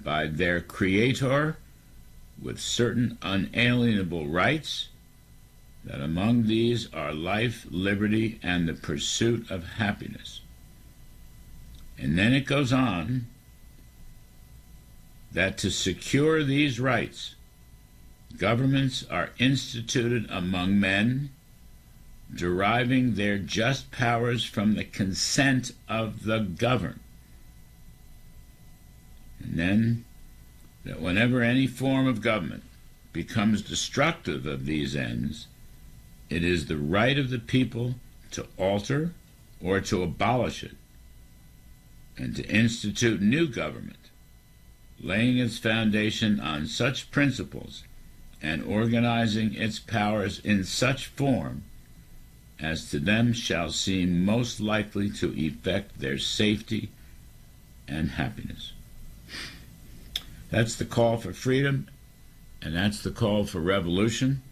by their Creator with certain unalienable rights, that among these are life, liberty, and the pursuit of happiness. And then it goes on that to secure these rights, governments are instituted among men, deriving their just powers from the consent of the governed. And then that whenever any form of government becomes destructive of these ends, it is the right of the people to alter or to abolish it, and to institute new government, laying its foundation on such principles and organizing its powers in such form as to them shall seem most likely to effect their safety and happiness. That's the call for freedom, and that's the call for revolution.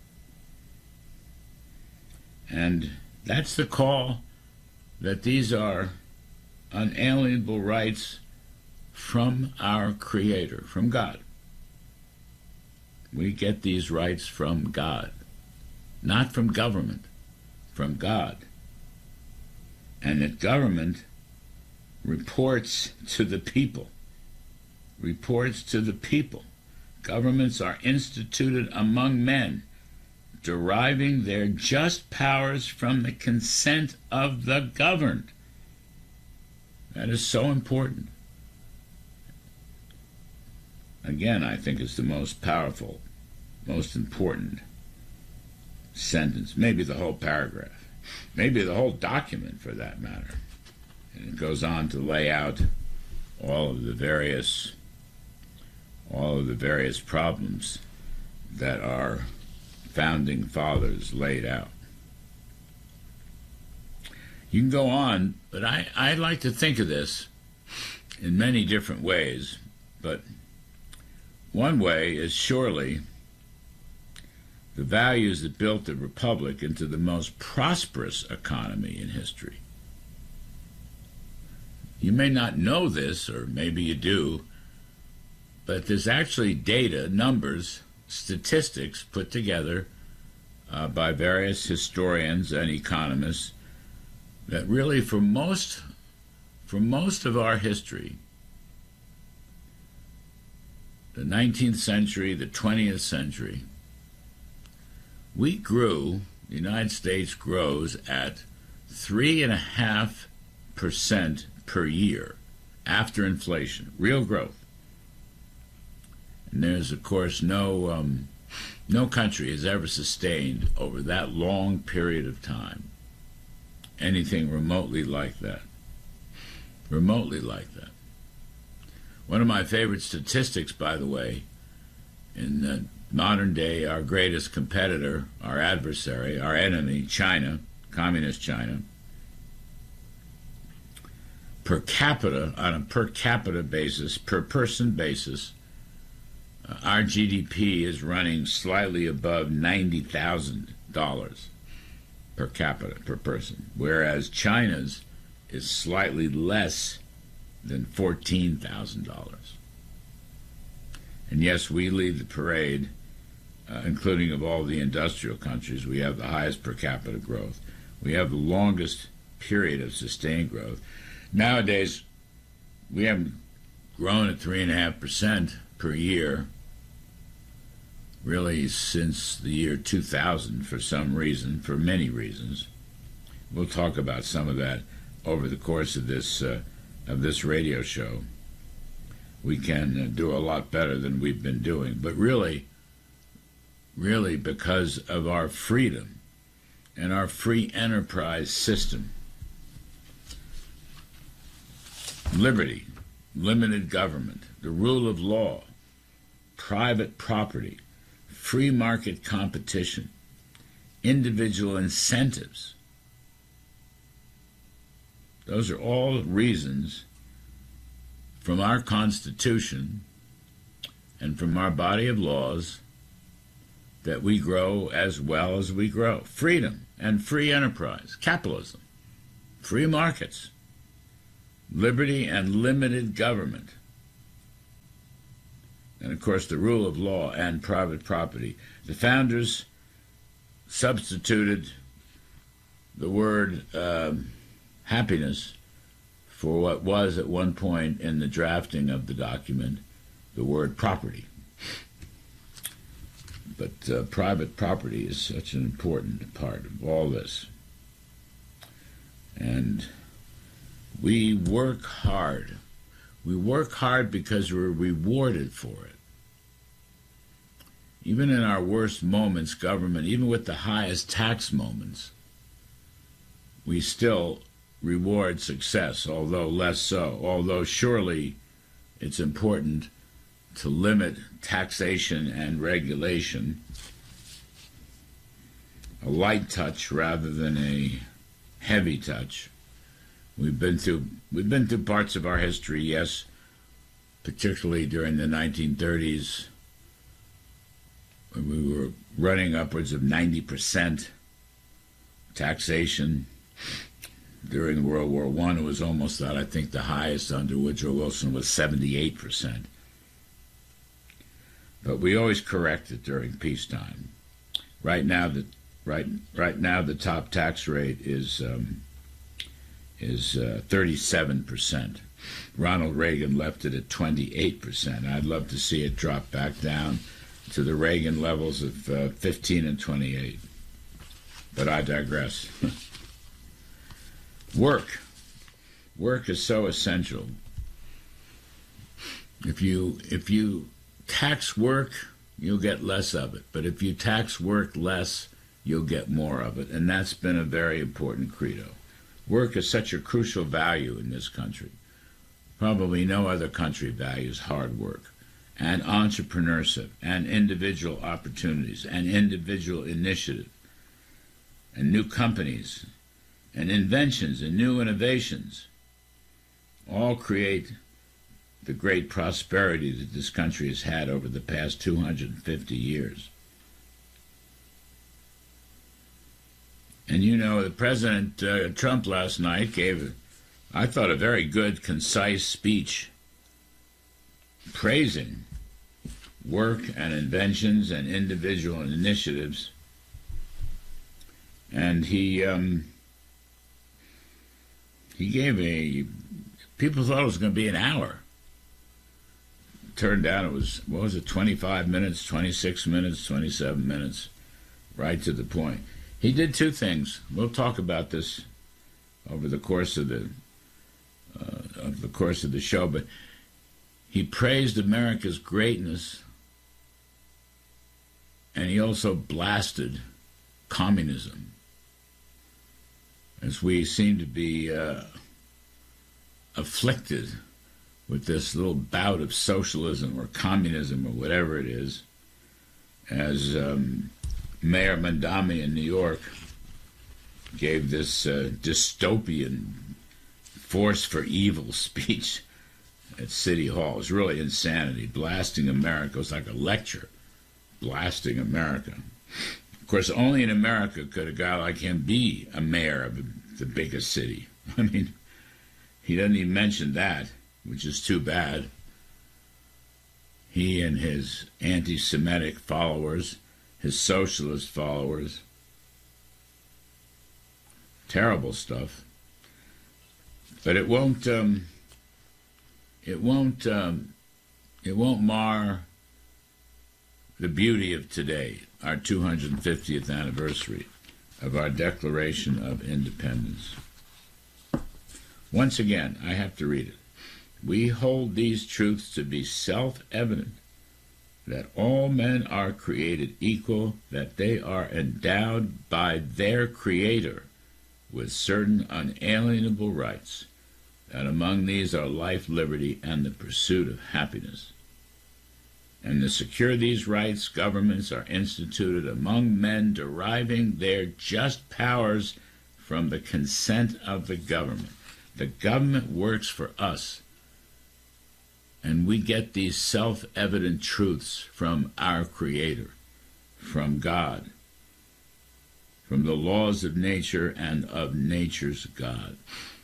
And that's the call that these are unalienable rights from our Creator, from God. We get these rights from God, not from government, from God. And that government reports to the people, reports to the people. Governments are instituted among men, deriving their just powers from the consent of the governed. That is so important. Again, I think it's the most powerful, most important sentence, maybe the whole paragraph, maybe the whole document for that matter. And it goes on to lay out all of the various problems that our founding fathers laid out. You can go on, but I like to think of this in many different ways. But one way is surely the values that built the Republic into the most prosperous economy in history. You may not know this, or maybe you do, but there's actually data, numbers, statistics put together by various historians and economists that really for most of our history, the 19th century, the 20th century, we grew, the United States grows at 3.5% per year after inflation, real growth. And there's, of course, no country has ever sustained over that long period of time anything remotely like that. Remotely like that. One of my favorite statistics, by the way, in the modern day, our greatest competitor, our adversary, our enemy, China, communist China, per capita, on a per capita basis, per person basis, our GDP is running slightly above $90,000 per capita, per person, whereas China's is slightly less than $14,000. And yes, we lead the parade, including of all the industrial countries. We have the highest per capita growth. We have the longest period of sustained growth. Nowadays, we haven't grown at 3.5% per year really since the year 2000 for some reason, for many reasons. We'll talk about some of that over the course of this radio show. We can do a lot better than we've been doing, but really because of our freedom and our free enterprise system. Liberty, limited government, the rule of law, private property, free market competition, individual incentives. Those are all reasons from our Constitution and from our body of laws that we grow as well as we grow. Freedom and free enterprise, capitalism, free markets, liberty and limited government. and of course the rule of law and private property. The founders substituted the word happiness for what was at one point in the drafting of the document the word property. But private property is such an important part of all this. And we work hard. We work hard because we're rewarded for it. Even in our worst moments, government, even with the highest tax moments, we still reward success, although less so. Although surely it's important to limit taxation and regulation, a light touch rather than a heavy touch. We've been through parts of our history, yes, particularly during the 1930s, when we were running upwards of 90% taxation. During World War I, it was almost that. I think the highest under Woodrow Wilson was 78%. But we always correct it during peacetime. Right now, the top tax rate is 37%. Ronald Reagan left it at 28%. I'd love to see it drop back down to the Reagan levels of 15 and 28. But I digress. Work is so essential. If you tax work, you'll get less of it. But if you tax work less, you'll get more of it. And that's been a very important credo. Work is such a crucial value in this country. Probably no other country values hard work and entrepreneurship and individual opportunities and individual initiative and new companies and inventions and new innovations all create the great prosperity that this country has had over the past 250 years. And you know, the President Trump last night gave, I thought, a very good, concise speech praising work and inventions and individual initiatives. And he gave people thought it was going to be an hour. Turned out it was, 25 minutes, 26 minutes, 27 minutes, right to the point. He did two things. We'll talk about this over the course of the show, but he praised America's greatness, and he also blasted communism, as we seem to be afflicted with this little bout of socialism or communism or whatever it is, as Mayor Mamdani in New York gave this dystopian force for evil speech at City Hall. It was really insanity, blasting America. It was like a lecture, blasting America. Of course, only in America could a guy like him be a mayor of the biggest city. I mean, he doesn't even mention that, which is too bad. He and his anti-Semitic followers, his socialist followers, terrible stuff. But it won't mar the beauty of today, our 250th anniversary of our Declaration of Independence. Once again, I have to read it. We hold these truths to be self-evident, that all men are created equal, that they are endowed by their Creator with certain unalienable rights, that among these are life, liberty, and the pursuit of happiness. And to secure these rights, governments are instituted among men, deriving their just powers from the consent of the government. The government works for us, and we get these self-evident truths from our Creator, from God, from the laws of nature and of nature's God.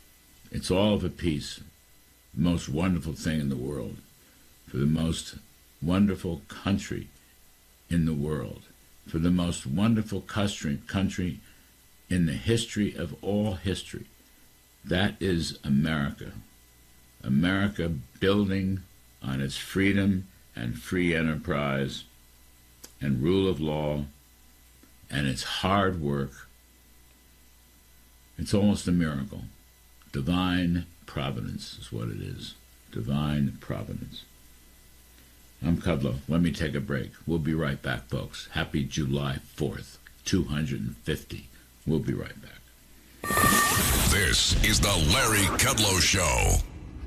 It's all of a piece, the most wonderful thing in the world, for the most wonderful country in the world, for the most wonderful country in the history of all history. That is America. America building on its freedom and free enterprise and rule of law and its hard work. It's almost a miracle. Divine providence is what it is. Divine providence. I'm Kudlow. Let me take a break. We'll be right back, folks. Happy July 4th, 250. We'll be right back. This is the Larry Kudlow Show.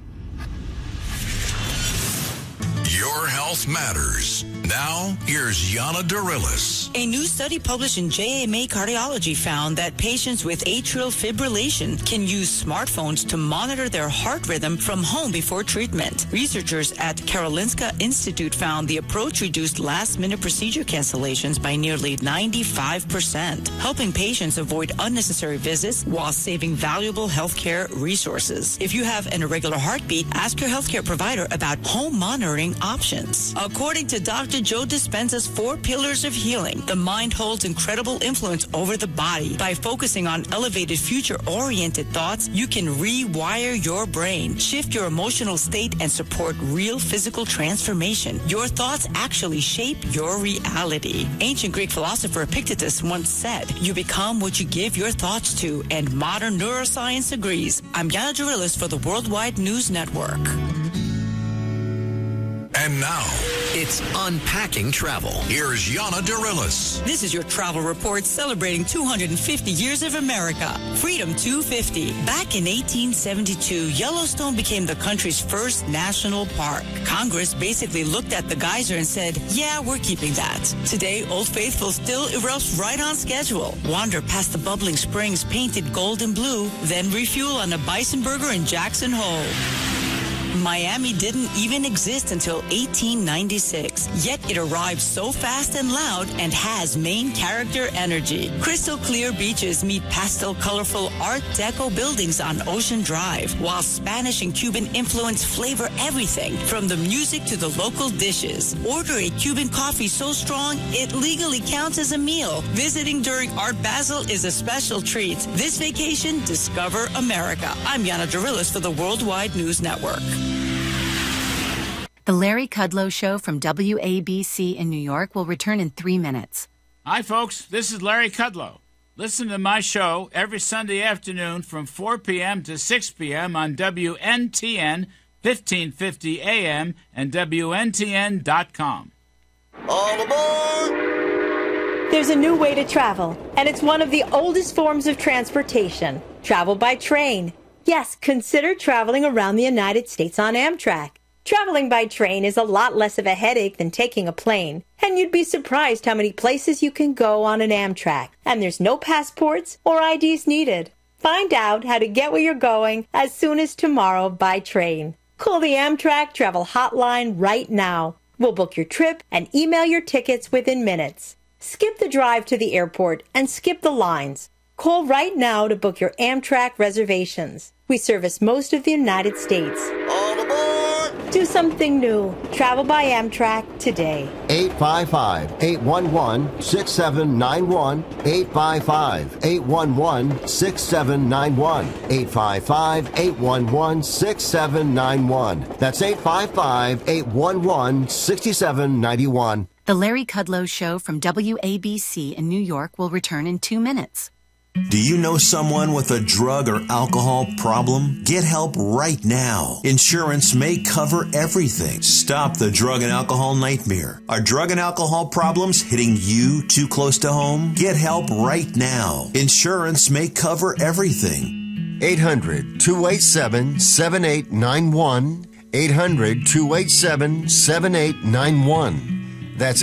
Your health matters. Now, here's Yana Darilis. A new study published in JAMA Cardiology found that patients with atrial fibrillation can use smartphones to monitor their heart rhythm from home before treatment. Researchers at Karolinska Institute found the approach reduced last-minute procedure cancellations by nearly 95%, helping patients avoid unnecessary visits while saving valuable healthcare resources. If you have an irregular heartbeat, ask your healthcare provider about home monitoring options. According to Dr. Joe Dispenza's 4 Pillars of Healing, the mind holds incredible influence over the body. By focusing on elevated future-oriented thoughts, you can rewire your brain, shift your emotional state, and support real physical transformation. Your thoughts actually shape your reality. Ancient Greek philosopher Epictetus once said, "You become what you give your thoughts to," and modern neuroscience agrees. I'm Yana Darilis for the Worldwide News Network. And now, it's Unpacking Travel. here's Yana Darilis. This is your travel report celebrating 250 years of America. Freedom 250. Back in 1872, Yellowstone became the country's first national park. Congress basically looked at the geyser and said, yeah, we're keeping that. Today, Old Faithful still erupts right on schedule. Wander past the bubbling springs painted gold and blue, then refuel on a bison burger in Jackson Hole. Miami didn't even exist until 1896, yet it arrived so fast and loud and has main character energy. Crystal clear beaches meet pastel colorful Art Deco buildings on Ocean Drive, while Spanish and Cuban influence flavor everything from the music to the local dishes. Order a Cuban coffee so strong it legally counts as a meal. Visiting during Art Basel is a special treat. This vacation, discover America. I'm Yana Darilis for the Worldwide News Network. The Larry Kudlow Show from WABC in New York will return in 3 minutes. Hi, folks. This is Larry Kudlow. Listen to my show every Sunday afternoon from 4 p.m. to 6 p.m. on WNTN, 1550 AM, and WNTN.com. All aboard! There's a new way to travel, and it's one of the oldest forms of transportation. Travel by train. Yes, consider traveling around the United States on Amtrak. Traveling by train is a lot less of a headache than taking a plane, and you'd be surprised how many places you can go on an Amtrak, and there's no passports or IDs needed. Find out how to get where you're going as soon as tomorrow by train. Call the Amtrak Travel Hotline right now. We'll book your trip and email your tickets within minutes. Skip the drive to the airport and skip the lines. Call right now to book your Amtrak reservations. We service most of the United States. All aboard! Do something new. Travel by Amtrak today. 855-811-6791. 855-811-6791. 855-811-6791. That's 855-811-6791. The Larry Kudlow Show from WABC in New York will return in 2 minutes. Do you know someone with a drug or alcohol problem? Get help right now. Insurance may cover everything. Stop the drug and alcohol nightmare. Are drug and alcohol problems hitting you too close to home? Get help right now. Insurance may cover everything. 800-287-7891. 800-287-7891. That's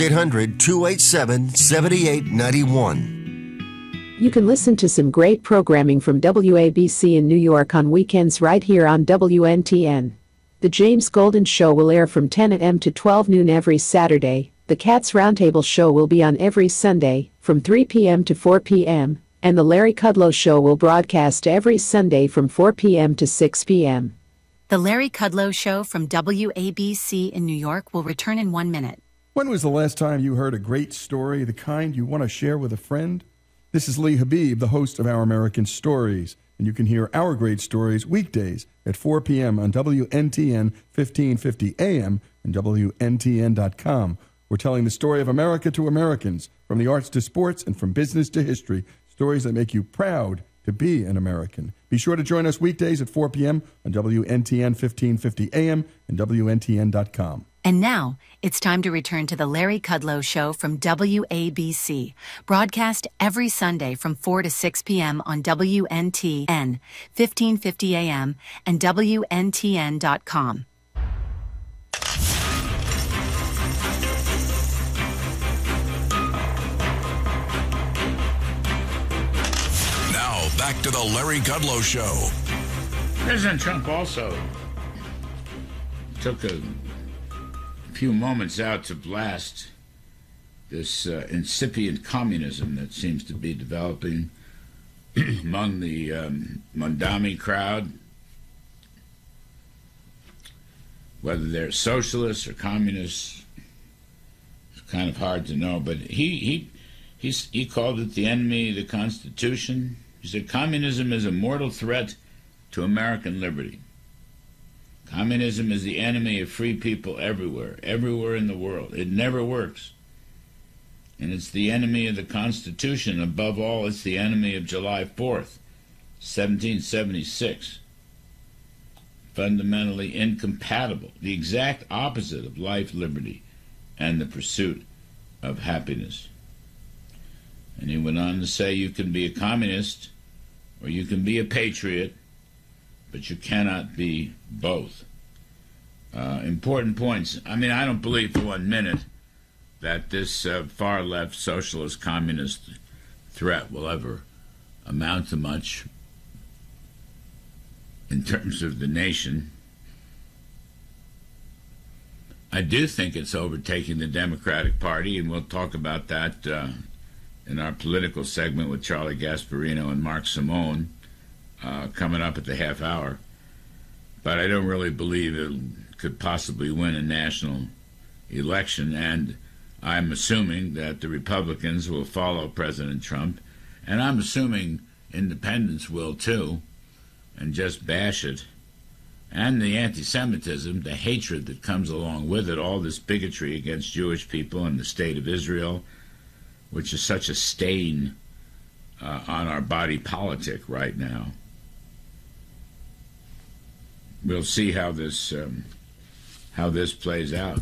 800-287-7891. You can listen to some great programming from WABC in New York on weekends right here on WNTN. The James Golden Show will air from 10 a.m. to 12 noon every Saturday. The Cats Roundtable Show will be on every Sunday from 3 p.m. to 4 p.m. And the Larry Kudlow Show will broadcast every Sunday from 4 p.m. to 6 p.m. The Larry Kudlow Show from WABC in New York will return in 1 minute. When was the last time you heard a great story, the kind you want to share with a friend? This is Lee Habib, the host of Our American Stories, and you can hear our great stories weekdays at 4 p.m. on WNTN 1550 AM and WNTN.com. We're telling the story of America to Americans, from the arts to sports and from business to history, stories that make you proud to be an American. Be sure to join us weekdays at 4 p.m. on WNTN 1550 AM and WNTN.com. And now, it's time to return to the Larry Kudlow Show from WABC, broadcast every Sunday from 4 to 6 p.m. on WNTN 1550 AM and WNTN.com. Back to the Larry Kudlow Show. President Trump also took a few moments out to blast this incipient communism that seems to be developing among the Mondami crowd, whether they're socialists or communists. It's kind of hard to know, but he called it the enemy of the Constitution. He said communism is a mortal threat to American liberty. Communism is the enemy of free people everywhere in the world. It never works. And it's the enemy of the Constitution. Above all, it's the enemy of July 4th, 1776. Fundamentally incompatible, the exact opposite of life, liberty, and the pursuit of happiness. And he went on to say you can be a communist or you can be a patriot, but you cannot be both. Important points. I mean, I don't believe for 1 minute that this far-left socialist communist threat will ever amount to much in terms of the nation. I do think it's overtaking the Democratic Party, and we'll talk about that in our political segment with Charlie Gasparino and Mark Simone coming up at the half hour. But I don't really believe it could possibly win a national election, and I'm assuming that the Republicans will follow President Trump, and I'm assuming independents will too, and just bash it. And the anti-Semitism, the hatred that comes along with it, all this bigotry against Jewish people and the state of Israel, which is such a stain on our body politic right now. We'll see how this plays out.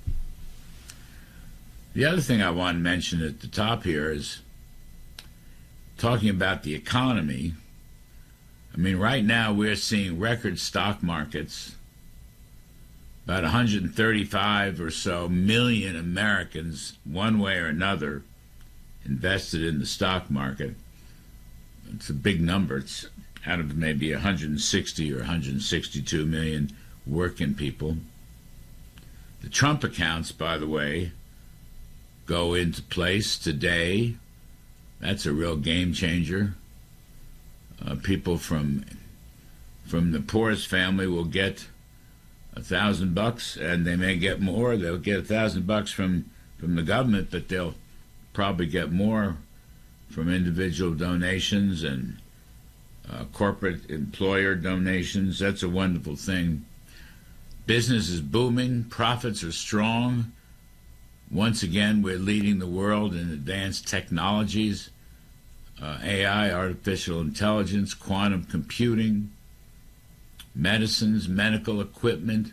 The other thing I want to mention at the top here is talking about the economy. I mean, right now we're seeing record stock markets. About 135 or so million Americans, one way or another, invested in the stock market. It's a big number. It's out of maybe 160 or 162 million working people. The Trump accounts, by the way, go into place today. That's a real game changer. People from the poorest family will get $1,000, and they may get more. They'll get $1,000 from the government, but they'll probably get more from individual donations and corporate employer donations. That's a wonderful thing. Business is booming. Profits are strong. Once again, we're leading the world in advanced technologies, AI, artificial intelligence, quantum computing, medicines, medical equipment,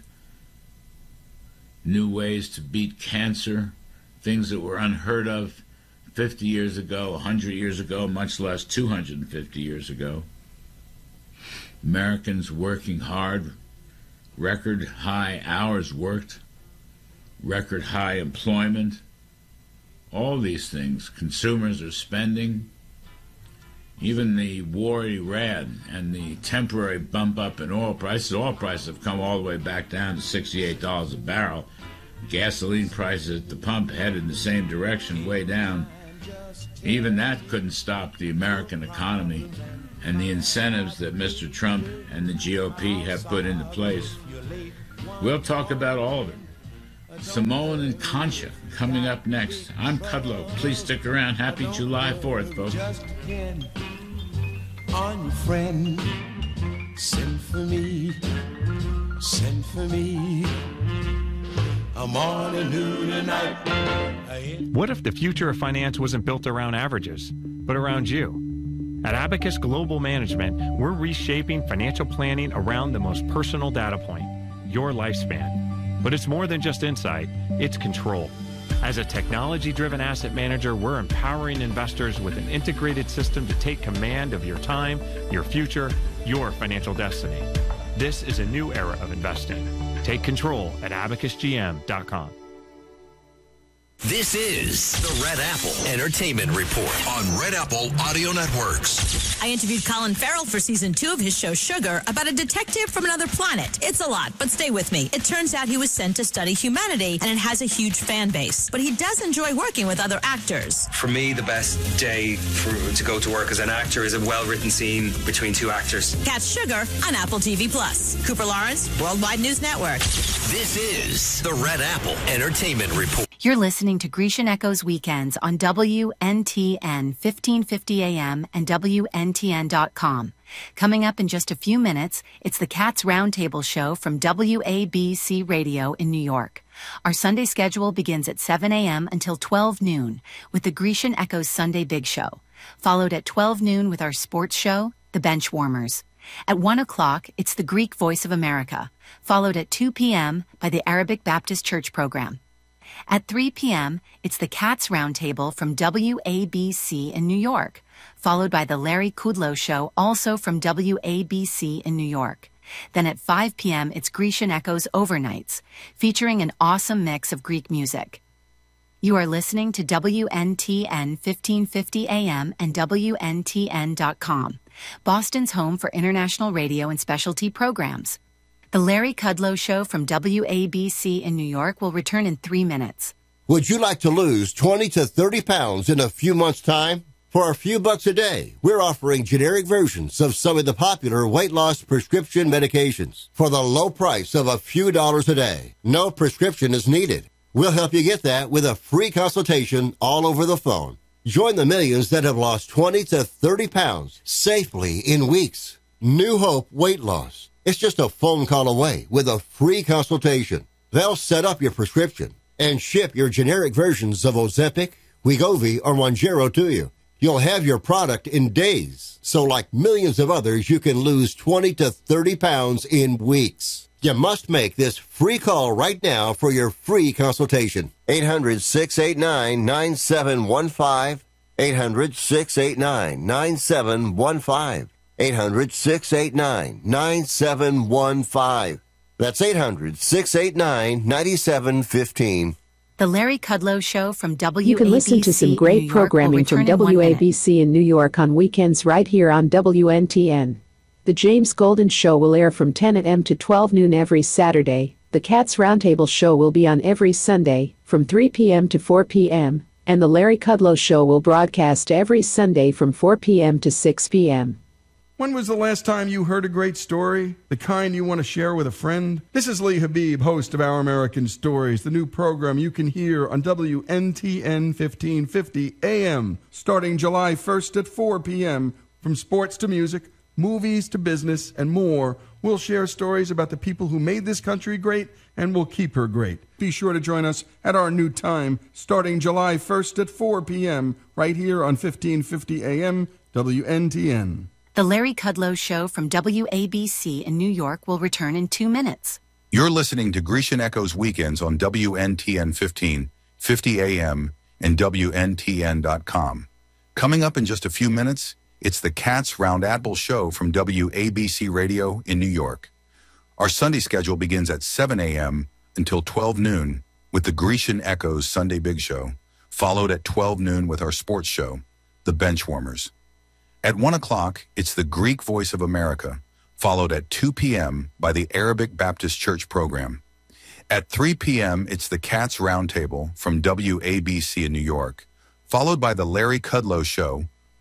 new ways to beat cancer, things that were unheard of 50 years ago, 100 years ago, much less 250 years ago. Americans working hard, record high hours worked, record high employment, all these things. Consumers are spending. Even the war in Iran and the temporary bump up in oil prices have come all the way back down to $68 a barrel. Gasoline prices at the pump headed in the same direction, way down. Even that couldn't stop the American economy and the incentives that Mr. Trump and the GOP have put into place. We'll talk about all of it. Samoan and Concha coming up next. I'm Kudlow. Please stick around. Happy July 4th, folks. Just again on your friend. Send for me. Send for me. I'm morning, noon, and night. What if the future of finance wasn't built around averages, but around you? At Abacus Global Management, we're reshaping financial planning around the most personal data point, your lifespan. But it's more than just insight, it's control. As a technology-driven asset manager, we're empowering investors with an integrated system to take command of your time, your future, your financial destiny. This is a new era of investing. Take control at abacusgm.com. This is the Red Apple Entertainment Report on Red Apple Audio Networks. I interviewed Colin Farrell for season 2 of his show Sugar about a detective from another planet. It's a lot, but stay with me. It turns out he was sent to study humanity, and it has a huge fan base. But he does enjoy working with other actors. For me, the best day to go to work as an actor is a well-written scene between two actors. Catch Sugar on Apple TV+. Cooper Lawrence, Worldwide News Network. This is the Red Apple Entertainment Report. You're listening to Grecian Echoes Weekends on WNTN 1550 AM and WNTN.com. Coming up in just a few minutes, it's the Cats Roundtable Show from WABC Radio in New York. Our Sunday schedule begins at 7 a.m. until 12 noon with the Grecian Echoes Sunday Big Show, followed at 12 noon with our sports show, The Benchwarmers. At 1 o'clock, it's the Greek Voice of America, followed at 2 p.m. by the Arabic Baptist Church program. At 3 p.m., it's the Cats Roundtable from WABC in New York, followed by the Larry Kudlow Show, also from WABC in New York. Then at 5 p.m., it's Grecian Echoes Overnights, featuring an awesome mix of Greek music. You are listening to WNTN 1550 AM and WNTN.com, Boston's home for international radio and specialty programs. The Larry Kudlow Show from WABC in New York will return in 3 minutes. Would you like to lose 20 to 30 pounds in a few months' time? For a few bucks a day, we're offering generic versions of some of the popular weight loss prescription medications for the low price of a few dollars a day. No prescription is needed. We'll help you get that with a free consultation all over the phone. Join the millions that have lost 20 to 30 pounds safely in weeks. New Hope Weight Loss. It's just a phone call away with a free consultation. They'll set up your prescription and ship your generic versions of Ozempic, Wegovy, or Mounjaro to you. You'll have your product in days. So like millions of others, you can lose 20 to 30 pounds in weeks. You must make this free call right now for your free consultation. 800-689-9715. 800-689-9715. 800-689-9715. That's 800-689-9715. The Larry Kudlow Show from WABC. You can listen to some great programming from WABC in New York on weekends right here on WNTN. The James Golden Show will air from 10 a.m. to 12 noon every Saturday. The Cats Roundtable Show will be on every Sunday from 3 p.m. to 4 p.m. And the Larry Kudlow Show will broadcast every Sunday from 4 p.m. to 6 p.m. When was the last time you heard a great story? The kind you want to share with a friend? This is Lee Habib, host of Our American Stories, the new program you can hear on WNTN 1550 AM, starting July 1st at 4 p.m. From sports to music, movies to business, and more, we'll share stories about the people who made this country great and will keep her great. Be sure to join us at our new time, starting July 1st at 4 p.m., right here on 1550 AM, WNTN. The Larry Kudlow Show from WABC in New York will return in 2 minutes. You're listening to Grecian Echoes Weekends on WNTN 1550 AM and WNTN.com. Coming up in just a few minutes, it's the Cats Roundtable Show from WABC Radio in New York. Our Sunday schedule begins at 7 a.m. until 12 noon with the Grecian Echoes Sunday Big Show, followed at 12 noon with our sports show, The Benchwarmers. At 1 o'clock, it's the Greek Voice of America, followed at 2 p.m. by the Arabic Baptist Church program. At 3 p.m., it's the Cats Roundtable from WABC in New York, followed by the Larry Kudlow Show,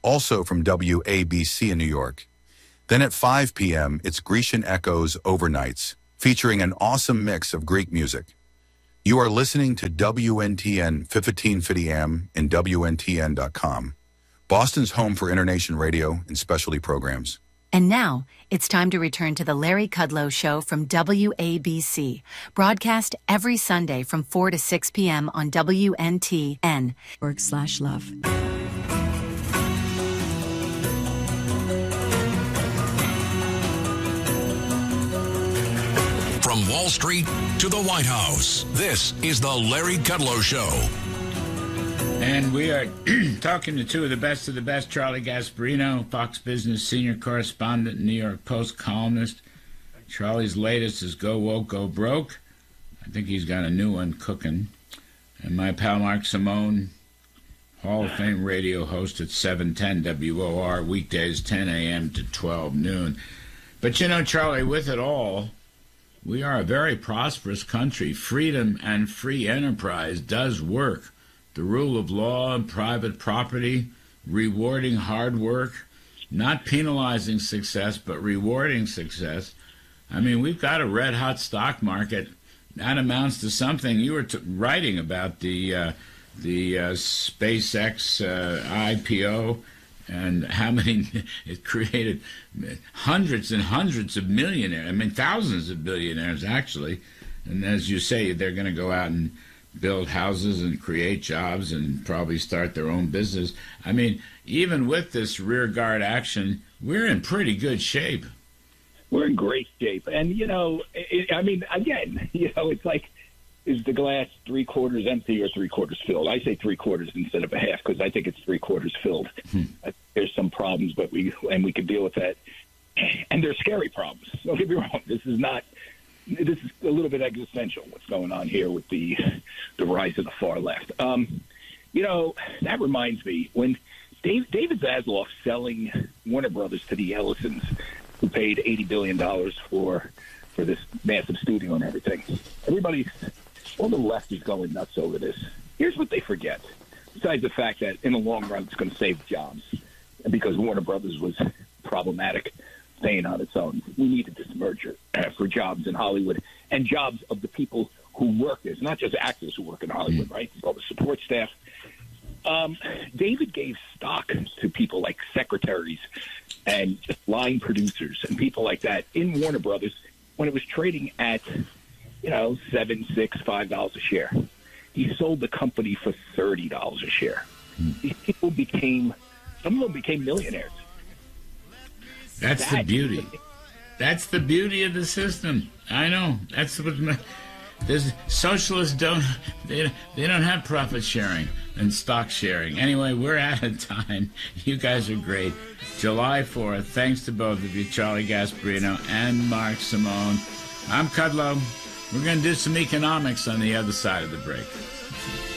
also from WABC in New York. Then at 5 p.m., it's Grecian Echoes Overnights, featuring an awesome mix of Greek music. You are listening to WNTN 1550 AM and WNTN.com, Boston's home for Internation Radio and specialty programs. And now, it's time to return to the Larry Kudlow Show from WABC, broadcast every Sunday from 4 to 6 p.m. on WNTN.org/love. From Wall Street to the White House, this is the Larry Kudlow Show. And we are talking to two of the best, Charlie Gasparino, Fox Business senior correspondent, New York Post columnist. Charlie's latest is Go Woke, Go Broke. I think he's got a new one cooking. And my pal Mark Simone, Hall of Fame radio host at 710 WOR, weekdays 10 a.m. to 12 noon. But you know, Charlie, with it all, we are a very prosperous country. Freedom and free enterprise does work. The rule of law and private property, rewarding hard work, not penalizing success, but rewarding success. I mean, we've got a red-hot stock market. That amounts to something. You were writing about the SpaceX IPO and how many it created hundreds and hundreds of millionaires. I mean, thousands of billionaires, actually. And as you say, they're going to go out and build houses and create jobs and probably start their own business. I mean, even with this rearguard action, we're in pretty good shape. We're in great shape. And, you know, again, you know, it's like, is the glass 3/4 empty or 3/4 filled? I say 3/4 instead of a half because I think it's 3/4 filled. There's some problems, but we can deal with that. And they're scary problems. Don't get me wrong. This is a little bit existential, what's going on here with the rise of the far left. You know, that reminds me, when David Zaslav selling Warner Brothers to the Ellisons, who paid $80 billion for this massive studio and everything, all the left is going nuts over this. Here's what they forget, besides the fact that in the long run it's going to save jobs, because Warner Brothers was problematic staying on its own. We needed this merger for jobs in Hollywood and jobs of the people who work there. It's not just actors who work in Hollywood, right? It's all the support staff. David gave stock to people like secretaries and just line producers and people like that in Warner Brothers when it was trading at, you know, $7, $6, $5 a share. He sold the company for $30 a share. These people some of them became millionaires. That's the beauty. That's the beauty of the system. I know. That's what socialists don't have profit sharing and stock sharing. Anyway, we're out of time. You guys are great. July 4th, thanks to both of you, Charlie Gasparino and Mark Simone. I'm Kudlow. We're going to do some economics on the other side of the break.